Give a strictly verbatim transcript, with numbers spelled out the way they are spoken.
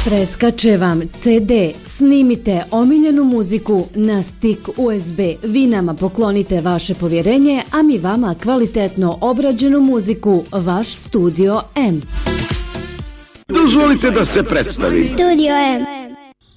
Preskače vam ce de, snimite omiljenu muziku na stik u es be. Vi nama poklonite vaše povjerenje, a mi vama kvalitetno obrađenu muziku, vaš Studio M. Dozvolite da se predstavim. Studio M.